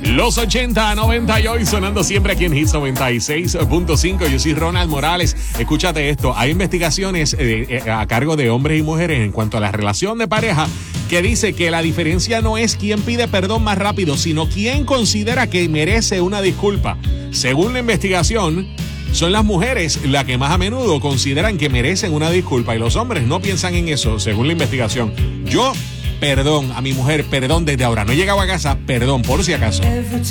Los 80, 90 y hoy sonando siempre aquí en Hits 96.5. Yo soy Ronald Morales. Escúchate esto. Hay investigaciones a cargo de hombres y mujeres en cuanto a la relación de pareja que dice que la diferencia no es quién pide perdón más rápido, sino quién considera que merece una disculpa. Según la investigación, son las mujeres las que más a menudo consideran que merecen una disculpa y los hombres no piensan en eso, según la investigación. Yo, perdón a mi mujer, perdón desde ahora. No he llegado a casa, perdón, por si acaso. Every